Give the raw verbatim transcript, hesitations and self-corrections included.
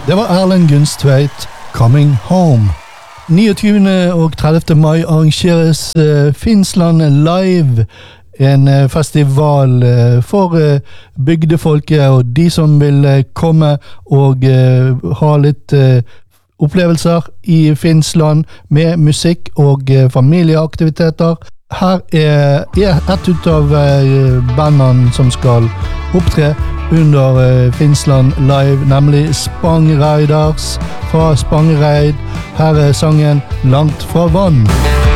Det var Erlend Gunstveit, Coming Home. niogtyvende og tredivte mai arrangeres uh, Finnsland Live, en uh, festival uh, for uh, bygdefolket og de som vil uh, komme og uh, ha litt uh, opplevelser i Finnsland med musikk og uh, familieaktiviteter. Her er, er et ut av uh, bandene som skal opptre under uh, Finnsland Live, nemlig Spang Riders fra Spangereid. Her er sangen Langt fra vann.